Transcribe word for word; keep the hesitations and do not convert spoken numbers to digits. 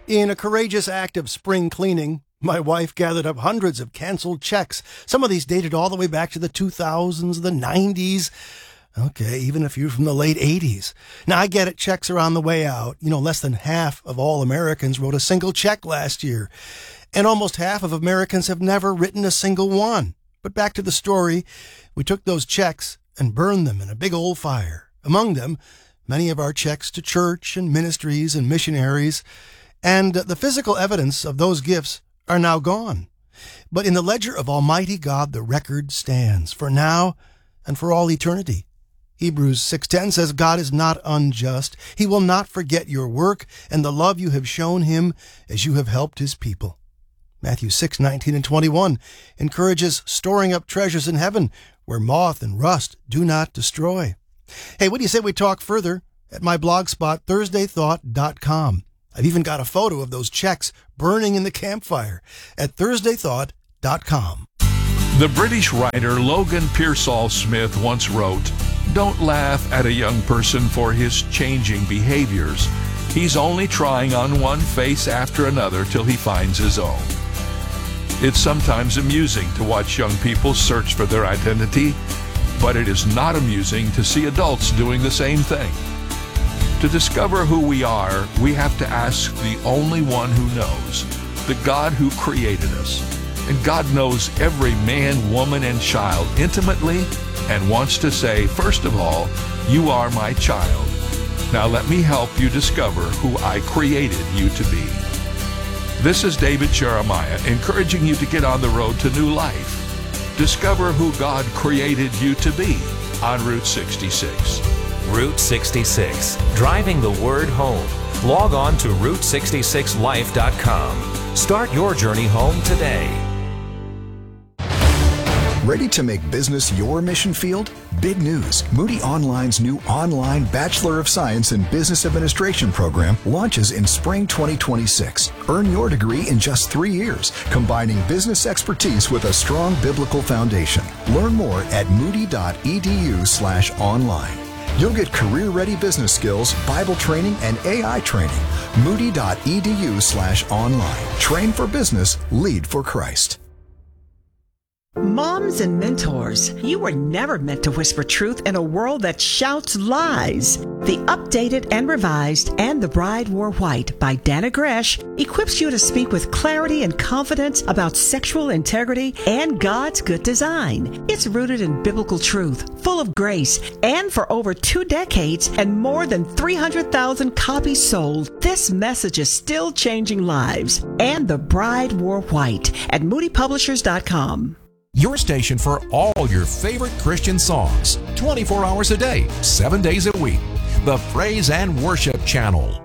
In a courageous act of spring cleaning, my wife gathered up hundreds of canceled checks. Some of these dated all the way back to the two thousands, the nineties. Okay, even a few from the late eighties. Now, I get it, checks are on the way out. You know, less than half of all Americans wrote a single check last year. And almost half of Americans have never written a single one. But back to the story, we took those checks and burned them in a big old fire. Among them, many of our checks to church and ministries and missionaries. And the physical evidence of those gifts are now gone. But in the ledger of Almighty God, the record stands for now and for all eternity. Hebrews six ten says, God is not unjust. He will not forget your work and the love you have shown him as you have helped his people. Matthew six nineteen and twenty-one encourages storing up treasures in heaven where moth and rust do not destroy. Hey, what do you say we talk further at my blog spot, thursday thought dot com? I've even got a photo of those checks burning in the campfire at thursday thought dot com. The British writer Logan Pearsall Smith once wrote, "Don't laugh at a young person for his changing behaviors. He's only trying on one face after another till he finds his own." It's sometimes amusing to watch young people search for their identity, but it is not amusing to see adults doing the same thing. To discover who we are, we have to ask the only one who knows, the God who created us. And God knows every man, woman, and child intimately and wants to say, first of all, you are my child. Now let me help you discover who I created you to be. This is David Jeremiah encouraging you to get on the road to new life. Discover who God created you to be on Route sixty-six. Route sixty-six, driving the word home. Log on to route sixty-six life dot com. Start your journey home today. Ready to make business your mission field? Big news. Moody Online's new online Bachelor of Science in Business Administration program launches in spring twenty twenty-six. Earn your degree in just three years, combining business expertise with a strong biblical foundation. Learn more at moody.edu slash online. You'll get career-ready business skills, Bible training, and A I training. Moody.edu slash online. Train for business, lead for Christ. Moms and mentors, you were never meant to whisper truth in a world that shouts lies. The Updated and Revised and The Bride Wore White by Dana Gresh equips you to speak with clarity and confidence about sexual integrity and God's good design. It's rooted in biblical truth, full of grace, and for over two decades and more than three hundred thousand copies sold, this message is still changing lives. And The Bride Wore White at moody publishers dot com. Your station for all your favorite Christian songs, twenty-four hours a day, seven days a week. The Praise and Worship Channel.